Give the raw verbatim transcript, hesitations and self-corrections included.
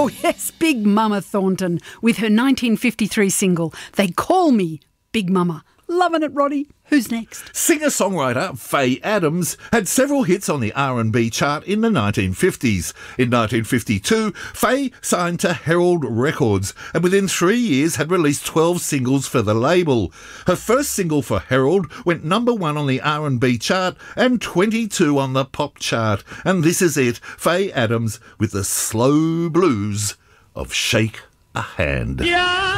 Oh, yes, Big Mama Thornton with her nineteen fifty-three single, They Call Me Big Mama. Loving it, Roddy. Who's next? Singer-songwriter Faye Adams had several hits on the R and B chart in the nineteen fifties. In nineteen fifty-two, Faye signed to Herald Records and within three years had released twelve singles for the label. Her first single for Herald went number one on the R and B chart and twenty-two on the pop chart. And this is it, Faye Adams with the slow blues of Shake a Hand. Yeah.